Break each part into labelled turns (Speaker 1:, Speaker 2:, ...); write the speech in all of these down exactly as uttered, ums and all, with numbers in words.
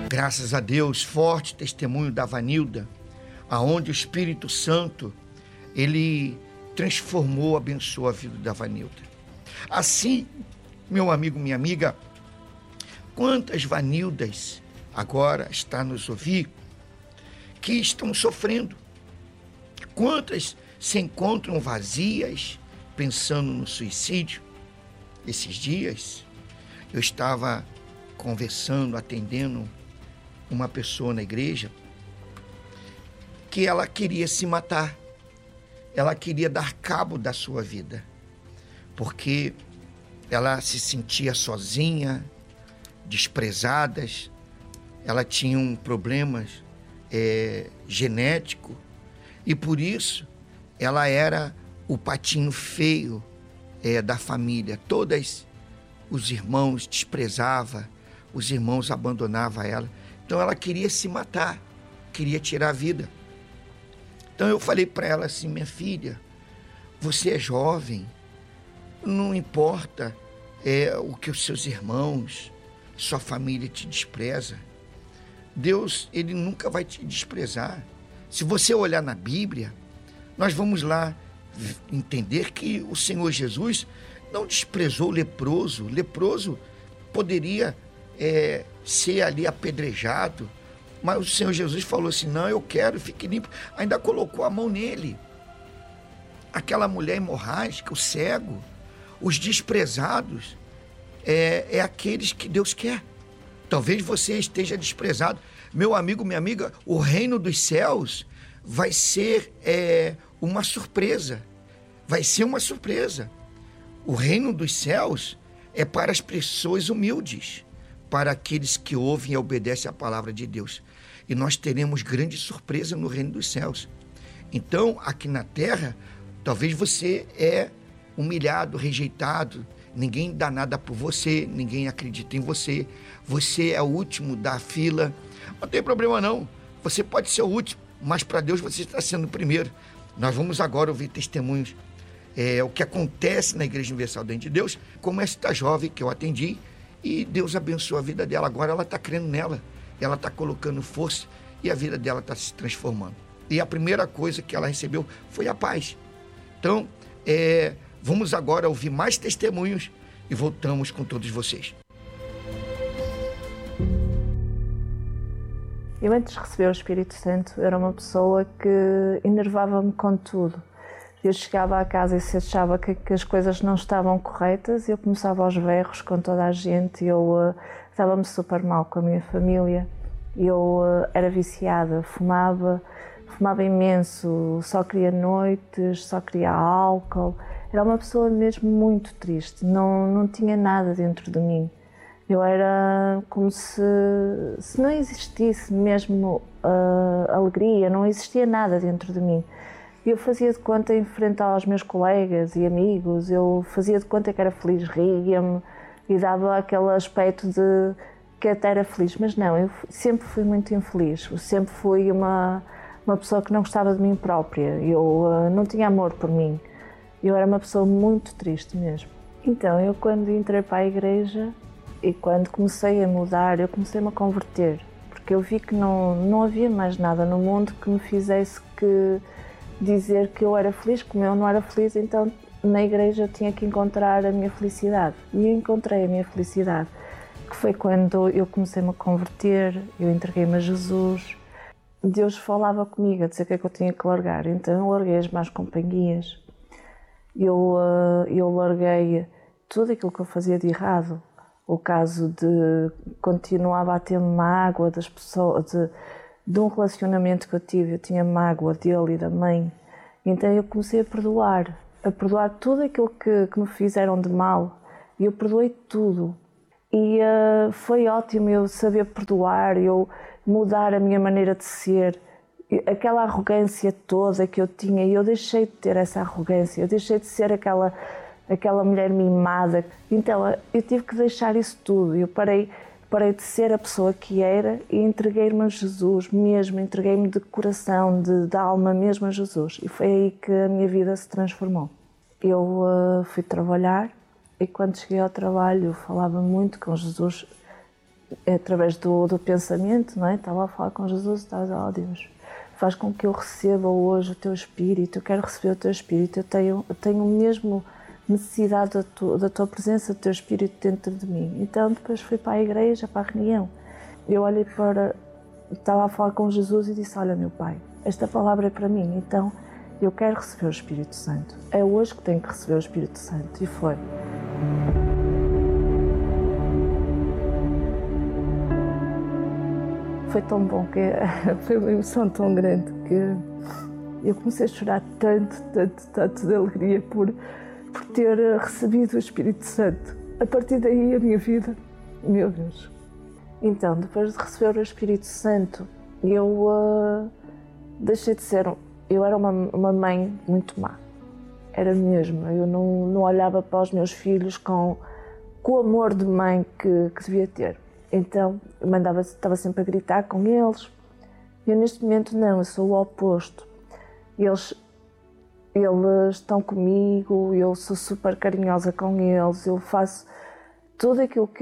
Speaker 1: Graças a Deus, forte testemunho da Vanilda, aonde o Espírito Santo, ele transformou, abençoou a vida da Vanilda. Assim, meu amigo, minha amiga, quantas Vanildas agora está nos ouvir que estão sofrendo? Quantas se encontram vazias, pensando no suicídio? Esses dias, eu estava conversando, atendendo uma pessoa na igreja que ela queria se matar. Ela queria dar cabo da sua vida, porque ela se sentia sozinha, desprezada, ela tinha um problema é, genético e por isso ela era o patinho feio é, da família. Todos os irmãos desprezavam, os irmãos abandonavam ela. Então ela queria se matar, queria tirar a vida. Então eu falei para ela assim: minha filha, você é jovem, não importa é, o que os seus irmãos, sua família te despreza. Deus, ele nunca vai te desprezar. Se você olhar na Bíblia, nós vamos lá entender que o Senhor Jesus não desprezou o leproso. O leproso poderia é, ser ali apedrejado, mas o Senhor Jesus falou assim: não, eu quero, fique limpo. Ainda colocou a mão nele. Aquela mulher hemorrágica, o cego, os desprezados, é, é aqueles que Deus quer. Talvez você esteja desprezado. Meu amigo, minha amiga, o reino dos céus vai ser é, uma surpresa. Vai ser uma surpresa. O reino dos céus é para as pessoas humildes, para aqueles que ouvem e obedecem à palavra de Deus. E nós teremos grande surpresa no reino dos céus. Então, aqui na terra, talvez você é humilhado, rejeitado, ninguém dá nada por você, ninguém acredita em você, você é o último da fila. Não tem problema não, você pode ser o último, mas para Deus você está sendo o primeiro. Nós vamos agora ouvir testemunhos, é, o que acontece na Igreja Universal do Reino de Deus, como esta jovem que eu atendi, e Deus abençoou a vida dela. Agora ela está crendo nela, ela está colocando força e a vida dela está se transformando. E a primeira coisa que ela recebeu foi a paz. Então, é, vamos agora ouvir mais testemunhos e voltamos com todos vocês.
Speaker 2: Eu, antes de receber o Espírito Santo, era uma pessoa que enervava-me com tudo. Eu chegava à casa e se achava que, que as coisas não estavam corretas, eu começava aos berros com toda a gente, eu uh, estava-me super mal com a minha família, eu uh, era viciada, fumava, fumava imenso, só queria noites, só queria álcool. Era uma pessoa mesmo muito triste, não, não tinha nada dentro de mim. Eu era como se, se não existisse mesmo uh, alegria, não existia nada dentro de mim. Eu fazia de conta em frente aos meus colegas e amigos, eu fazia de conta que era feliz, ria-me e dava aquele aspecto de que até era feliz, mas não, eu sempre fui muito infeliz, eu sempre fui uma, uma pessoa que não gostava de mim própria, eu uh, não tinha amor por mim, eu era uma pessoa muito triste mesmo. Então, eu quando entrei para a igreja e quando comecei a mudar, eu comecei-me a converter, porque eu vi que não, não havia mais nada no mundo que me fizesse que dizer que eu era feliz, como eu não era feliz, então na igreja eu tinha que encontrar a minha felicidade. E eu encontrei a minha felicidade, que foi quando eu comecei-me a converter, eu entreguei-me a Jesus. Deus falava comigo a dizer o que é que eu tinha que largar, então eu larguei as más companhias, eu, eu larguei tudo aquilo que eu fazia de errado. O caso de continuava a ter mágoa das pessoas, de, de um relacionamento que eu tive, eu tinha mágoa dele e da mãe, então eu comecei a perdoar, a perdoar tudo aquilo que, que me fizeram de mal, e eu perdoei tudo. E uh, foi ótimo eu saber perdoar, eu mudar a minha maneira de ser, aquela arrogância toda que eu tinha, e eu deixei de ter essa arrogância, eu deixei de ser aquela, aquela mulher mimada. Então eu tive que deixar isso tudo, eu parei, parei de ser a pessoa que era e entreguei-me a Jesus mesmo, entreguei-me de coração, de, de alma mesmo a Jesus, e foi aí que a minha vida se transformou. Eu uh, fui trabalhar, e quando cheguei ao trabalho eu falava muito com Jesus, é através do, do pensamento, não é? Estava a falar com Jesus e estava a dizer, oh Deus, faz com que eu receba hoje o teu Espírito, eu quero receber o teu Espírito, eu tenho, eu tenho mesmo necessidade da tua, da tua presença, do teu Espírito dentro de mim. Então depois fui para a igreja, para a reunião. Eu olhei para, estava a falar com Jesus e disse, olha meu Pai, esta palavra é para mim, então eu quero receber o Espírito Santo. É hoje que tenho que receber o Espírito Santo. E foi. Foi tão bom, que foi uma emoção tão grande que eu comecei a chorar tanto, tanto, tanto de alegria por, por ter recebido o Espírito Santo. A partir daí a minha vida, meu Deus. Então, depois de receber o Espírito Santo, eu uh, deixei de ser, eu era uma, uma mãe muito má. Era mesmo, eu não, não olhava para os meus filhos com, com o amor de mãe que, que devia ter. Então, eu mandava, estava sempre a gritar com eles. Eu, neste momento, não, eu sou o oposto. Eles, eles estão comigo, eu sou super carinhosa com eles, eu faço tudo aquilo que,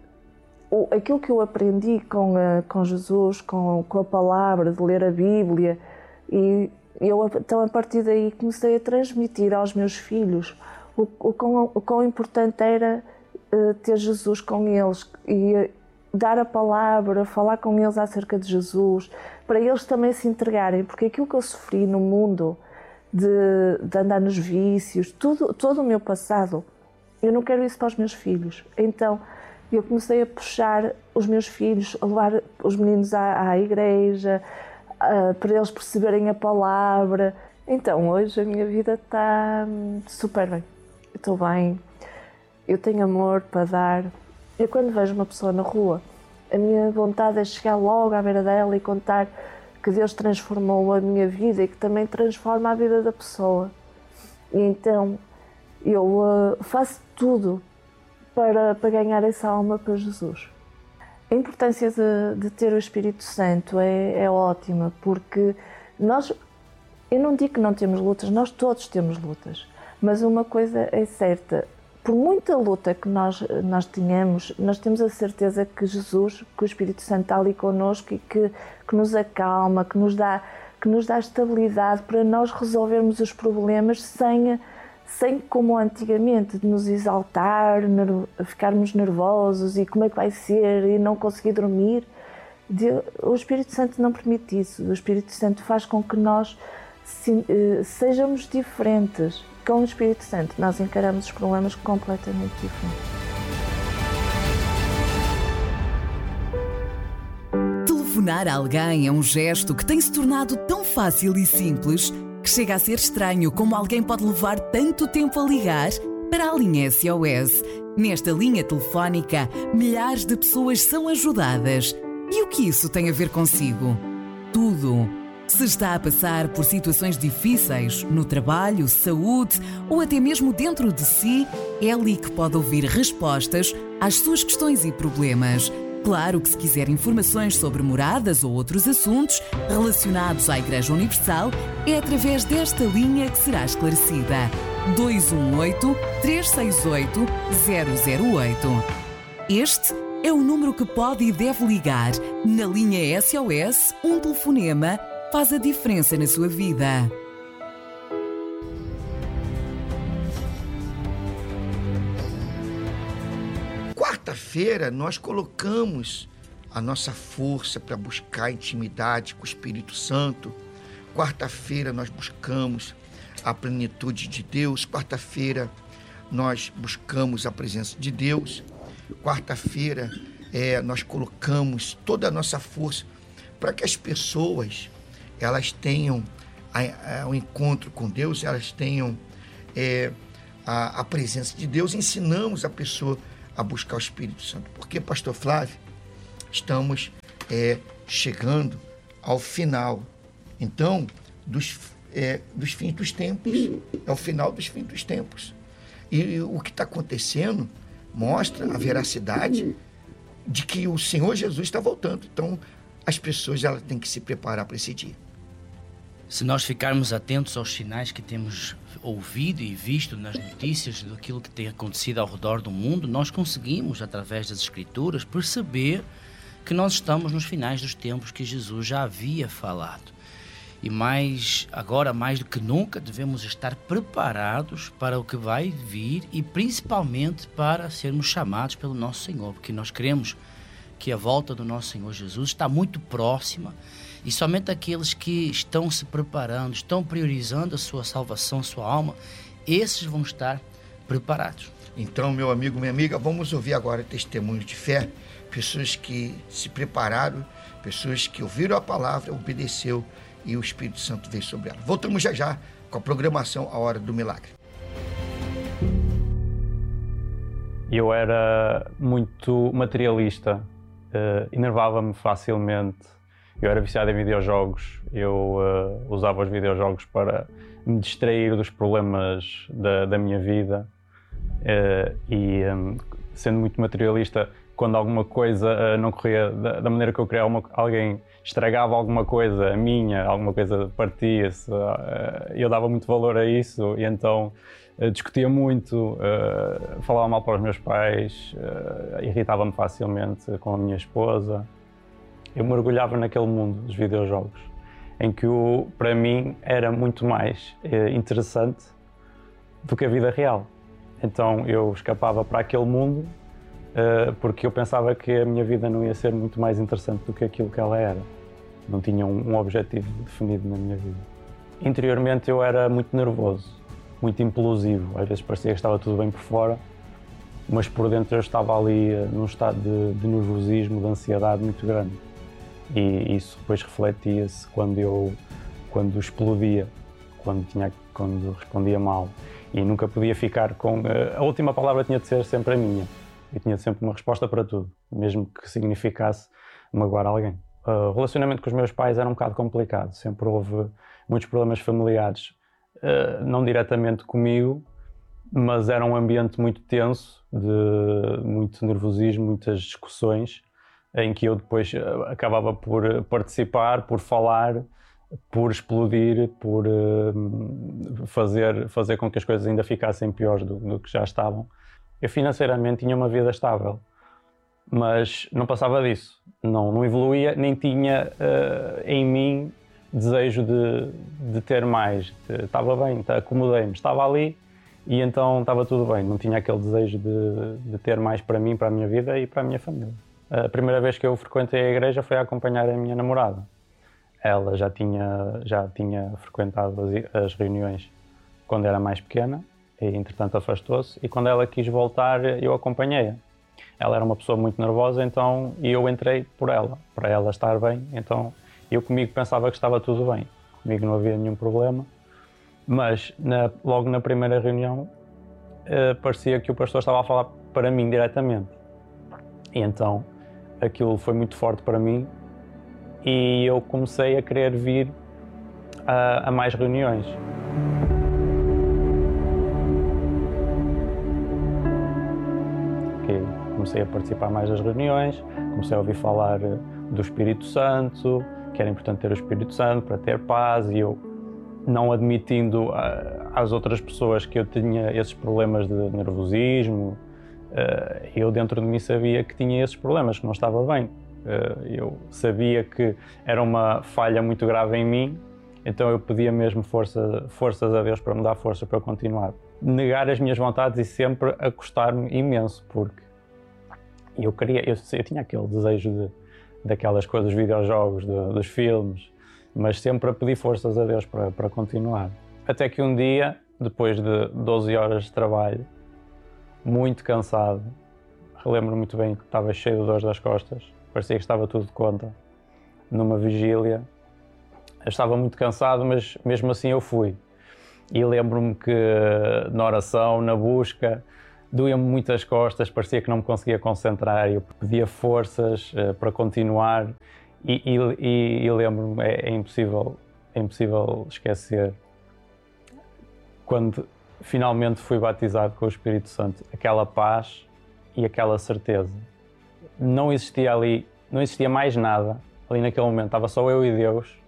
Speaker 2: aquilo que eu aprendi com, a, com Jesus, com, com a palavra, de ler a Bíblia. E eu, então, a partir daí, comecei a transmitir aos meus filhos o, o, quão, o quão importante era uh, ter Jesus com eles e dar a palavra, falar com eles acerca de Jesus, para eles também se entregarem, porque aquilo que eu sofri no mundo de, de andar nos vícios, tudo, todo o meu passado, eu não quero isso para os meus filhos. Então eu comecei a puxar os meus filhos, a levar os meninos à, à igreja, a, para eles perceberem a palavra. Então hoje a minha vida está super bem, eu estou bem, eu tenho amor para dar. Eu, quando vejo uma pessoa na rua, a minha vontade é chegar logo à beira dela e contar que Deus transformou a minha vida e que também transforma a vida da pessoa. E então eu uh, faço tudo para, para ganhar essa alma para Jesus. A importância de, de ter o Espírito Santo é, é ótima, porque nós, eu não digo que não temos lutas, nós todos temos lutas, mas uma coisa é certa, por muita luta que nós, nós tenhamos, nós temos a certeza que Jesus, que o Espírito Santo está ali connosco e que, que nos acalma, que nos dá, que nos dá estabilidade para nós resolvermos os problemas sem, sem como antigamente, de nos exaltar, nerv, ficarmos nervosos e como é que vai ser e não conseguir dormir. Deus, o Espírito Santo não permite isso. O Espírito Santo faz com que nós se, sejamos diferentes. Com o Espírito Santo, nós encaramos os problemas completamente diferentes.
Speaker 3: Telefonar a alguém é um gesto que tem se tornado tão fácil e simples que chega a ser estranho como alguém pode levar tanto tempo a ligar para a linha S O S. Nesta linha telefónica, milhares de pessoas são ajudadas. E o que isso tem a ver consigo? Tudo! Se está a passar por situações difíceis no trabalho, saúde ou até mesmo dentro de si, é ali que pode ouvir respostas às suas questões e problemas. Claro que se quiser informações sobre moradas ou outros assuntos relacionados à Igreja Universal, é através desta linha que será esclarecida. dois um oito, três seis oito, zero zero oito. Este é o número que pode e deve ligar. Na linha S O S, um telefonema faz a diferença na sua vida.
Speaker 1: Quarta-feira nós colocamos a nossa força para buscar intimidade com o Espírito Santo. Quarta-feira nós buscamos a plenitude de Deus. Quarta-feira nós buscamos a presença de Deus. Quarta-feira é, nós colocamos toda a nossa força para que as pessoas elas tenham o um encontro com Deus, elas tenham é, a, a presença de Deus. Ensinamos a pessoa a buscar o Espírito Santo. Porque, pastor Flávio, estamos é, chegando ao final, então, dos, é, dos fins dos tempos. É o final dos fins dos tempos. E, e o que está acontecendo mostra a veracidade de que o Senhor Jesus está voltando. Então, as pessoas elas têm que se preparar para esse dia.
Speaker 4: Se nós ficarmos atentos aos sinais que temos ouvido e visto nas notícias daquilo que tem acontecido ao redor do mundo, nós conseguimos, através das Escrituras, perceber que nós estamos nos finais dos tempos que Jesus já havia falado. E mais, agora mais do que nunca, devemos estar preparados para o que vai vir e principalmente para sermos chamados pelo nosso Senhor, porque nós cremos que a volta do nosso Senhor Jesus está muito próxima e somente aqueles que estão se preparando, estão priorizando a sua salvação, a sua alma, esses vão estar preparados.
Speaker 1: Então, meu amigo, minha amiga, vamos ouvir agora testemunhos de fé, pessoas que se prepararam, pessoas que ouviram a palavra, obedeceu e o Espírito Santo veio sobre ela. Voltamos já já com a programação A Hora do Milagre.
Speaker 5: Eu era muito materialista, uh, enervava-me facilmente, eu era viciado em videojogos, eu uh, usava os videojogos para me distrair dos problemas da, da minha vida uh, e um, sendo muito materialista, quando alguma coisa uh, não corria da, da maneira que eu queria, uma, alguém estragava alguma coisa minha, alguma coisa partia-se, uh, eu dava muito valor a isso e então uh, discutia muito, uh, falava mal para os meus pais, uh, irritava-me facilmente com a minha esposa. Eu mergulhava naquele mundo dos videojogos, em que o, para mim era muito mais uh, interessante do que a vida real. Então eu escapava para aquele mundo Uh, porque eu pensava que a minha vida não ia ser muito mais interessante do que aquilo que ela era. Não tinha um, um objetivo definido na minha vida. Interiormente eu era muito nervoso, muito implosivo. Às vezes parecia que estava tudo bem por fora, mas por dentro eu estava ali uh, num estado de, de nervosismo, de ansiedade muito grande. E isso depois refletia-se quando eu quando explodia, quando, tinha, quando respondia mal. E nunca podia ficar com... Uh, a última palavra tinha de ser sempre a minha. Eu tinha sempre uma resposta para tudo, mesmo que significasse magoar alguém. O relacionamento com os meus pais era um bocado complicado, sempre houve muitos problemas familiares, não diretamente comigo, mas era um ambiente muito tenso, de muito nervosismo, muitas discussões, em que eu depois acabava por participar, por falar, por explodir, por fazer, fazer com que as coisas ainda ficassem piores do, do que já estavam. Eu financeiramente tinha uma vida estável, mas não passava disso, não, não evoluía, nem tinha uh, em mim desejo de, de ter mais. Estava bem, acomodei-me, estava ali e então estava tudo bem, não tinha aquele desejo de, de ter mais para mim, para a minha vida e para a minha família. A primeira vez que eu frequentei a igreja foi a acompanhar a minha namorada. Ela já tinha, já tinha frequentado as, as reuniões quando era mais pequena. E, entretanto, afastou-se e quando ela quis voltar, eu acompanhei-a. Ela era uma pessoa muito nervosa, então eu entrei por ela, para ela estar bem. Então, eu comigo pensava que estava tudo bem, comigo não havia nenhum problema. Mas, na, logo na primeira reunião, eh, parecia que o pastor estava a falar para mim diretamente. E então, aquilo foi muito forte para mim e eu comecei a querer vir a, a mais reuniões. Comecei a participar mais das reuniões, comecei a ouvir falar do Espírito Santo, que era importante ter o Espírito Santo para ter paz, e eu, não admitindo às outras pessoas que eu tinha esses problemas de nervosismo, eu dentro de mim sabia que tinha esses problemas, que não estava bem. Eu sabia que era uma falha muito grave em mim, então eu pedia mesmo força, forças a Deus para me dar força para continuar. Negar as minhas vontades e sempre acostar-me imenso, porque eu queria, eu, eu tinha aquele desejo de, daquelas coisas, dos videojogos, de, dos filmes, mas sempre a pedir forças a Deus para, para continuar. Até que um dia, depois de doze horas de trabalho, muito cansado, relembro muito bem que estava cheio de dores das costas, parecia que estava tudo de conta, numa vigília. Eu estava muito cansado, mas mesmo assim eu fui. E lembro-me que na oração, na busca, doía-me muito as costas, parecia que não me conseguia concentrar, eu pedia forças uh, para continuar e, e, e, e lembro-me, é, é, impossível, é impossível esquecer, quando finalmente fui batizado com o Espírito Santo, aquela paz e aquela certeza. Não existia ali, não existia mais nada ali naquele momento, estava só eu e Deus,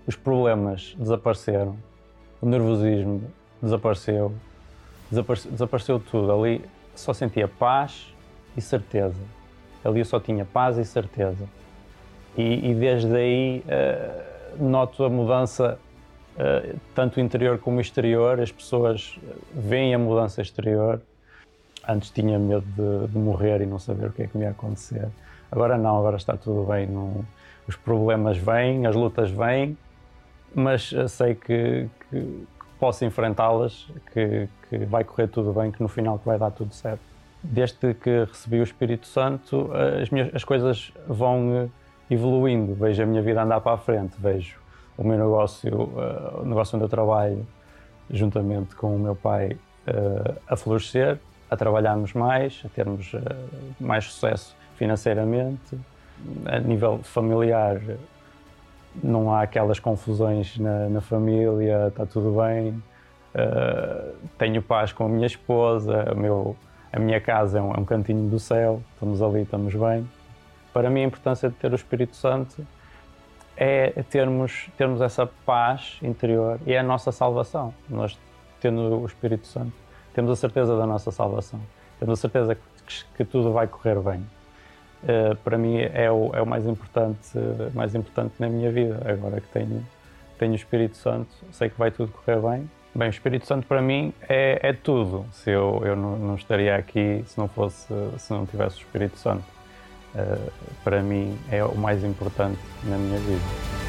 Speaker 5: os problemas desapareceram, o nervosismo desapareceu, desapareceu, desapareceu tudo. Ali só sentia paz e certeza. Ali eu só tinha paz e certeza. E, e desde aí uh, noto a mudança, uh, tanto interior como exterior. As pessoas veem a mudança exterior. Antes tinha medo de, de morrer e não saber o que é que me ia acontecer. Agora não, agora está tudo bem. Não, os problemas vêm, as lutas vêm, mas sei que, que posso enfrentá-las, que, que vai correr tudo bem, que no final que vai dar tudo certo. Desde que recebi o Espírito Santo, as, minhas, as coisas vão evoluindo. Vejo a minha vida andar para a frente, vejo o meu negócio, o negócio onde eu trabalho, juntamente com o meu pai, a florescer, a trabalharmos mais, a termos mais sucesso financeiramente. A nível familiar, não há aquelas confusões na, na família, está tudo bem. Uh, tenho paz com a minha esposa, o meu, a minha casa é um, é um cantinho do céu, estamos ali, estamos bem. Para mim, a importância de ter o Espírito Santo é termos, termos essa paz interior e é a nossa salvação. Nós, tendo o Espírito Santo, temos a certeza da nossa salvação, temos a certeza que, que tudo vai correr bem. Uh, para mim é o, é o mais importante, uh, mais importante na minha vida. Agora que tenho, tenho o Espírito Santo, sei que vai tudo correr bem. Bem, o Espírito Santo para mim é, é tudo. Se eu, eu não, não estaria aqui se não fosse, se não tivesse o Espírito Santo. Uh, para mim é o mais importante na minha vida.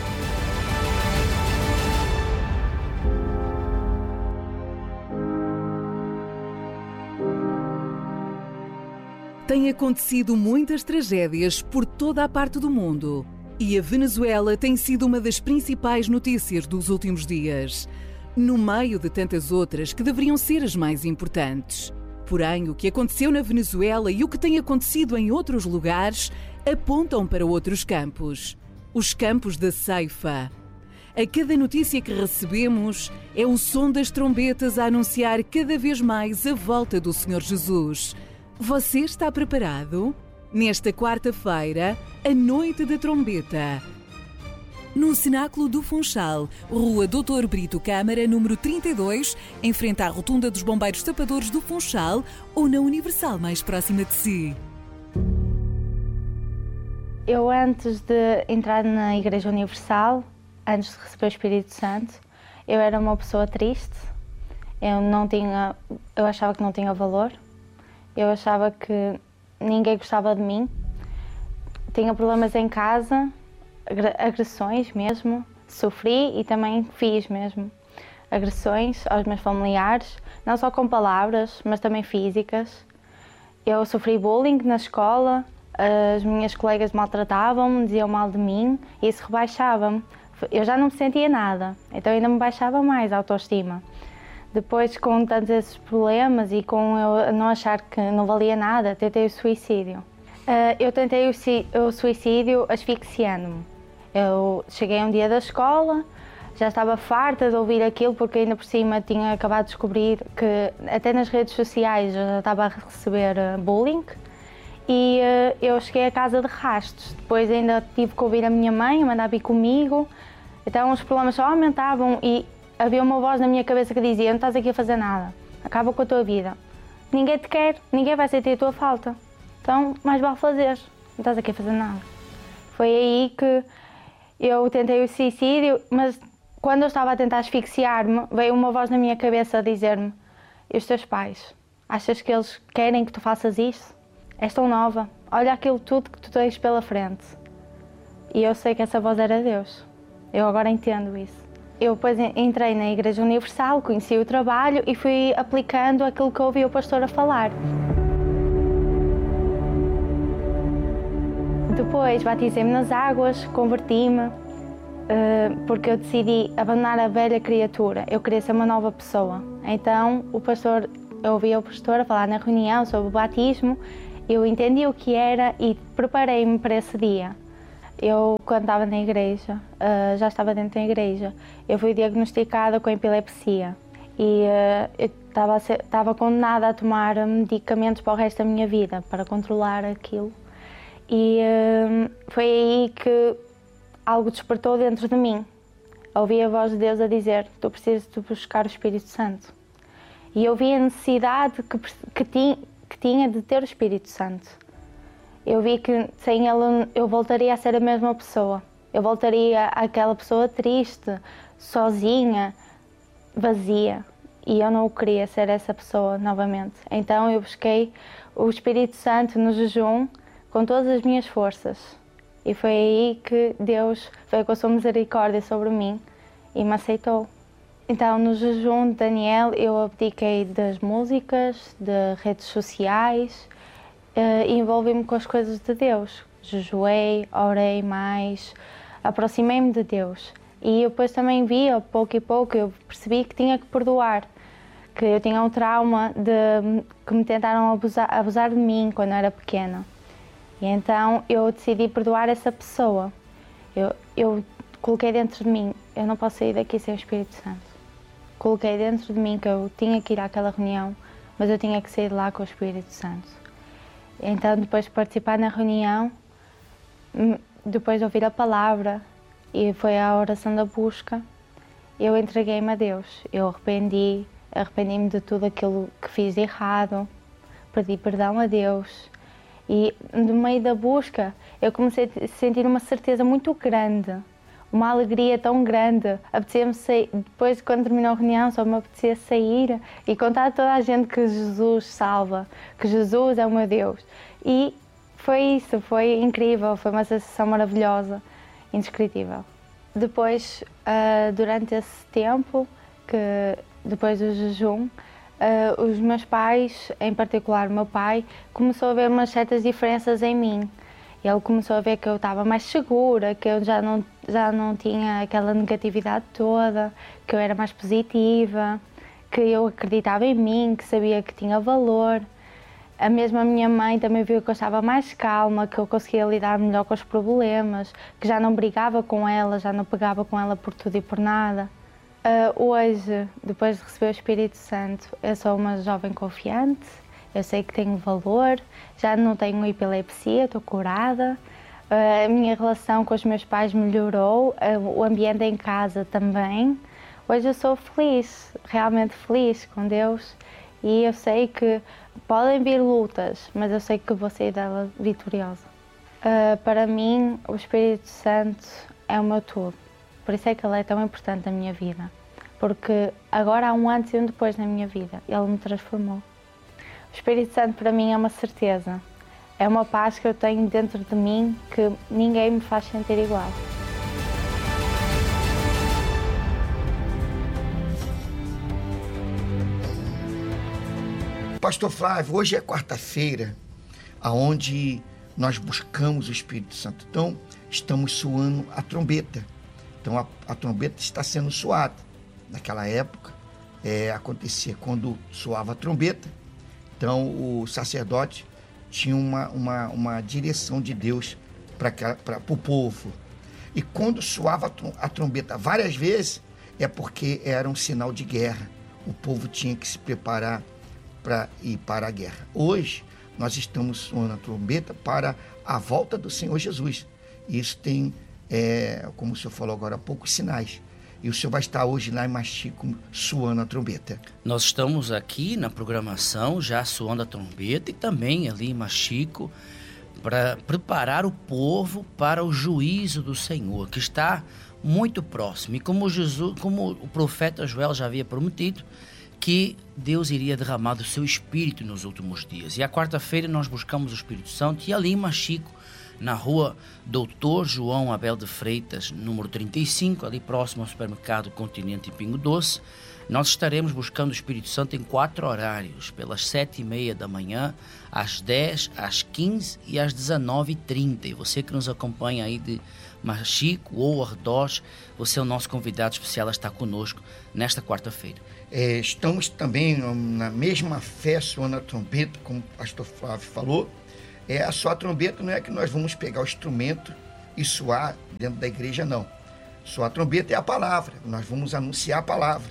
Speaker 3: Têm acontecido muitas tragédias por toda a parte do mundo e a Venezuela tem sido uma das principais notícias dos últimos dias, no meio de tantas outras que deveriam ser as mais importantes. Porém, o que aconteceu na Venezuela e o que tem acontecido em outros lugares apontam para outros campos, os campos da ceifa. A cada notícia que recebemos é o som das trombetas a anunciar cada vez mais a volta do Senhor Jesus. Você está preparado? Nesta quarta-feira, a Noite da Trombeta. No Cenáculo do Funchal, Rua doutor Brito Câmara, número trinta e dois, em frente à Rotunda dos Bombeiros Tapadores do Funchal, ou na Universal mais próxima de si.
Speaker 6: Eu, antes de entrar na Igreja Universal, antes de receber o Espírito Santo, eu era uma pessoa triste. Eu não tinha, eu achava que não tinha valor. Eu achava que ninguém gostava de mim. Tinha problemas em casa, agressões mesmo. Sofri e também fiz mesmo agressões aos meus familiares, não só com palavras, mas também físicas. Eu sofri bullying na escola, as minhas colegas maltratavam-me, diziam mal de mim e isso rebaixava-me. Eu já não me sentia nada, então ainda me baixava mais a autoestima. Depois, com tantos esses problemas e com eu não achar que não valia nada, tentei o suicídio. Eu tentei o suicídio asfixiando-me. Eu cheguei um dia da escola, já estava farta de ouvir aquilo, porque ainda por cima tinha acabado de descobrir que até nas redes sociais eu já estava a receber bullying. E eu cheguei a casa de rastos. Depois ainda tive que ouvir a minha mãe a mandar vir comigo. Então os problemas só aumentavam e havia uma voz na minha cabeça que dizia: não estás aqui a fazer nada, acaba com a tua vida. Ninguém te quer, ninguém vai sentir a tua falta. Então, mais vale fazeres, não estás aqui a fazer nada. Foi aí que eu tentei o suicídio, mas quando eu estava a tentar asfixiar-me, veio uma voz na minha cabeça a dizer-me: e os teus pais? Achas que eles querem que tu faças isso? És tão nova, olha aquilo tudo que tu tens pela frente. E eu sei que essa voz era Deus. Eu agora entendo isso. Eu depois entrei na Igreja Universal, conheci o trabalho e fui aplicando aquilo que eu ouvi o pastor a falar. Depois batizei-me nas águas, converti-me, porque eu decidi abandonar a velha criatura. Eu queria ser uma nova pessoa. Então o pastor, eu ouvi o pastor a falar na reunião sobre o batismo, eu entendi o que era e preparei-me para esse dia. Eu, quando estava na igreja, uh, já estava dentro da igreja, eu fui diagnosticada com epilepsia e uh, eu estava, estava condenada a tomar medicamentos para o resto da minha vida, para controlar aquilo. E uh, foi aí que algo despertou dentro de mim. ouvi a voz de Deus a dizer: tu precisas de buscar o Espírito Santo. E eu vi a necessidade que, que, tinha, que tinha de ter o Espírito Santo. Eu vi que sem ele eu voltaria a ser a mesma pessoa. Eu voltaria àquela pessoa triste, sozinha, vazia. E eu não queria ser essa pessoa novamente. Então eu busquei o Espírito Santo no jejum com todas as minhas forças. E foi aí que Deus veio com a sua misericórdia sobre mim e me aceitou. Então, no jejum de Daniel, eu abdiquei das músicas, de redes sociais e envolvi-me com as coisas de Deus. Jejuei, orei mais, aproximei-me de Deus. E eu depois também vi, a pouco e pouco, eu percebi que tinha que perdoar. Que eu tinha um trauma de que me tentaram abusar, abusar de mim quando eu era pequena. E então eu decidi perdoar essa pessoa. Eu, eu coloquei dentro de mim: eu não posso sair daqui sem o Espírito Santo. Coloquei dentro de mim que eu tinha que ir àquela reunião, mas eu tinha que sair de lá com o Espírito Santo. Então, depois de participar na reunião, depois de ouvir a palavra, e foi a oração da busca, eu entreguei-me a Deus. Eu arrependi, arrependi-me de tudo aquilo que fiz de errado, pedi perdão a Deus. E no meio da busca, eu comecei a sentir uma certeza muito grande, uma alegria tão grande. Apetecia-me sair, depois, quando terminou a reunião, só me apetecia sair e contar a toda a gente que Jesus salva, que Jesus é o meu Deus. E foi isso, foi incrível, foi uma sensação maravilhosa, indescritível. Depois, uh, durante esse tempo, que depois do jejum, uh, os meus pais, em particular o meu pai, começou a ver umas certas diferenças em mim. Ele começou a ver que eu estava mais segura, que eu já não, já não tinha aquela negatividade toda, que eu era mais positiva, que eu acreditava em mim, que sabia que tinha valor. A mesma minha mãe também viu que eu estava mais calma, que eu conseguia lidar melhor com os problemas, que já não brigava com ela, já não pegava com ela por tudo e por nada. Uh, hoje, depois de receber o Espírito Santo, eu sou uma jovem confiante. Eu sei que tenho valor, já não tenho epilepsia, estou curada. A minha relação com os meus pais melhorou, o ambiente em casa também. Hoje eu sou feliz, realmente feliz com Deus. E eu sei que podem vir lutas, mas eu sei que vou sair dela vitoriosa. Uh, para mim, o Espírito Santo é o meu tudo. Por isso é que ele é tão importante na minha vida. Porque agora há um antes e um depois na minha vida. Ele me transformou. O Espírito Santo para mim é uma certeza, é uma paz que eu tenho dentro de mim que ninguém me faz sentir igual.
Speaker 1: Pastor Flávio, hoje é quarta-feira, onde nós buscamos o Espírito Santo. Então, estamos soando a trombeta. Então, a, a trombeta está sendo soada. Naquela época, é, acontecia quando soava a trombeta. Então, o sacerdote tinha uma, uma, uma direção de Deus para o povo. E quando soava a trombeta várias vezes, é porque era um sinal de guerra. O povo tinha que se preparar para ir para a guerra. Hoje, nós estamos soando a trombeta para a volta do Senhor Jesus. Isso tem, é, como o senhor falou agora há pouco, sinais. E o senhor vai estar hoje lá em Machico soando a trombeta.
Speaker 4: Nós estamos aqui na programação já soando a trombeta e também ali em Machico para preparar o povo para o juízo do Senhor, que está muito próximo. E como, Jesus, como o profeta Joel já havia prometido, que Deus iria derramar do seu Espírito nos últimos dias. E a quarta-feira nós buscamos o Espírito Santo e ali em Machico, na rua Doutor João Abel de Freitas, número trinta e cinco, ali próximo ao supermercado Continente em Pingo Doce, nós estaremos buscando o Espírito Santo em quatro horários, pelas sete e meia da manhã, às dez, às quinze e às dezenove e trinta. E você que nos acompanha aí de Machico ou arredores, você é o nosso convidado especial a estar conosco nesta quarta-feira.
Speaker 1: É, estamos também na mesma fé soando a trombeta, como o pastor Flávio falou. É, só a trombeta não é que nós vamos pegar o instrumento e soar dentro da igreja, não. Só a trombeta é a palavra, nós vamos anunciar a palavra.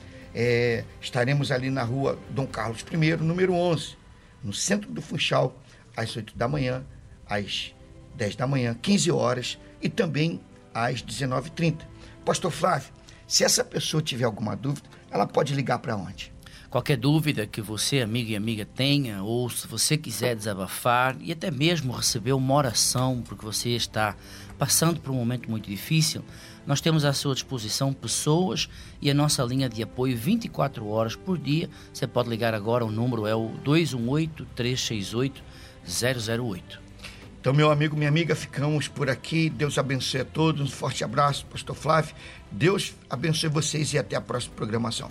Speaker 1: É, estaremos ali na rua Dom Carlos I, número onze, no centro do Funchal, às oito da manhã, às dez da manhã, quinze horas e também às dezenove e trinta. Pastor Flávio, se essa pessoa tiver alguma dúvida, ela pode ligar para onde?
Speaker 4: Qualquer dúvida que você, amiga e amiga, tenha, ou se você quiser desabafar e até mesmo receber uma oração porque você está passando por um momento muito difícil, nós temos à sua disposição pessoas e a nossa linha de apoio vinte e quatro horas por dia. Você pode ligar agora, o número é o dois um oito, três seis oito, zero zero oito.
Speaker 1: Então, meu amigo, minha amiga, ficamos por aqui. Deus abençoe a todos. Um forte abraço, Pastor Flávio. Deus abençoe vocês e até a próxima programação.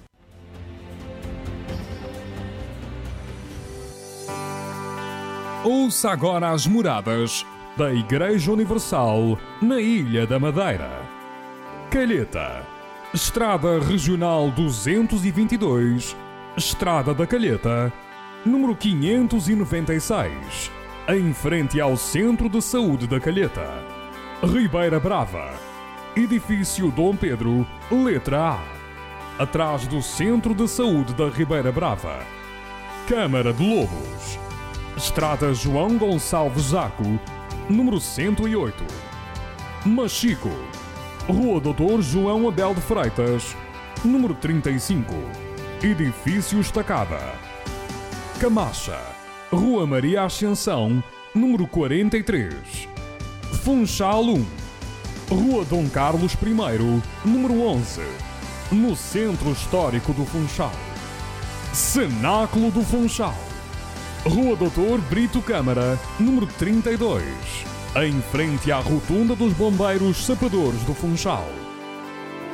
Speaker 7: Ouça agora as moradas da Igreja Universal na Ilha da Madeira. Calheta, Estrada Regional duzentos e vinte e dois, Estrada da Calheta, número quinhentos e noventa e seis, em frente ao Centro de Saúde da Calheta. Ribeira Brava, Edifício Dom Pedro, letra A, atrás do Centro de Saúde da Ribeira Brava. Câmara de Lobos, Estrada João Gonçalves Zaco, número cento e oito. Machico, Rua Doutor João Abel de Freitas, número trinta e cinco, Edifício Estacada. Camacha, Rua Maria Ascensão, número quarenta e três. Funchal um, Rua Dom Carlos I, número onze, no Centro Histórico do Funchal. Cenáculo do Funchal, Rua Doutor Brito Câmara, número trinta e dois, em frente à Rotunda dos Bombeiros Sapadores do Funchal.